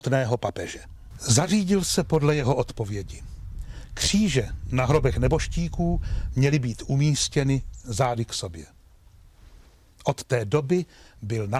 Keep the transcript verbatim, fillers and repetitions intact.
samotného papeže. Zařídil se podle jeho odpovědi. Kříže na hrobech nebožtíků měly být umístěny zády k sobě. Od té doby byl na